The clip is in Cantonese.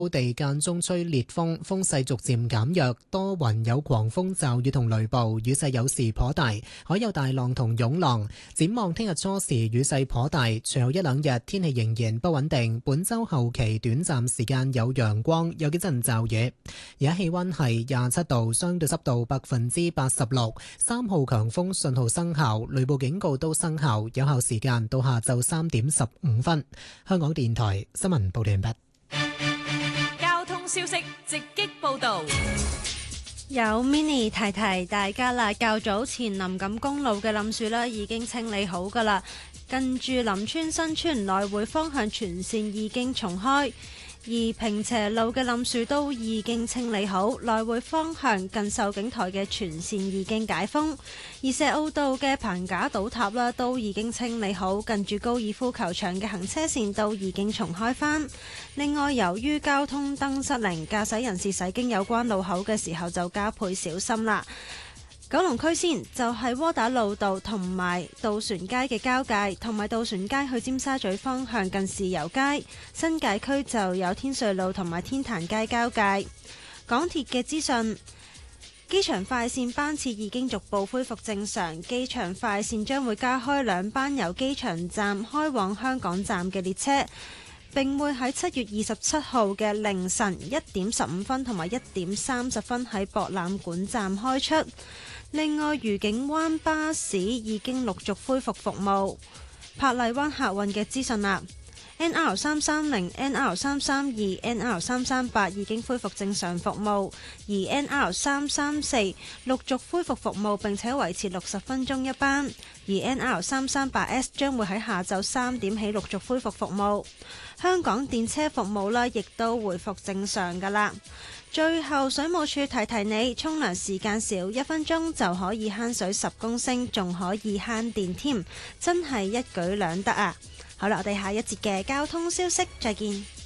高地間中吹烈風，風勢逐漸減弱，多雲有狂風驟雨同雷暴，雨勢有時頗大，海有大浪同湧浪。展望聽日初時雨勢頗大，隨後一兩日天氣仍然不穩定。本週後期短暫時間有陽光，有幾陣驟雨。而家氣溫係27度，相對濕度86%，三號強風信號生效，雷暴警告都生效，有效時間到下晝3點15分。香港電台新聞報道完畢。 消息直擊報道， 有 Mini 提提大家啦。較早前林錦公路嘅冧樹呢已經清理好噶啦，近住林村新村來回方向全線已經重開。而平斜路嘅冧樹都已經清理好，來回方向近秀景台嘅全線已經解封。而石澳道嘅棚架倒塌啦，都已經清理好，近住高爾夫球場嘅行車線都已經重開返。另外，由於交通燈失靈，駕駛人士駛經有關路口嘅時候就加倍小心啦。九龍區線就係窩打老道同埋渡船街嘅交界，同埋渡船街去尖沙咀方向近豉油街。新界區就有天瑞路同埋天壇街交界。港鐵嘅資訊，機場快線班次已經逐步恢復正常，機場快線將會加開2班由機場站開往香港站嘅列車，並會喺7月27號嘅凌晨1點15分同埋1點30分喺博覽館站開出。另外，愉景灣巴士已經陸續恢復服務。珀麗灣客運嘅資訊啦，NR 330、NR 332、NR 338已經恢復正常服務，而 NR 334陸續恢復服務並且維持60分鐘一班，而 NR 338S 將會喺下晝3點起陸續恢復服務。香港電車服務啦，亦都恢復正常㗎喇。最後，水務署提提你，沖涼時間少1分鐘就可以慳水10公升，仲可以慳電添，真係一舉兩得啊！好啦，我哋下一節嘅交通消息再見。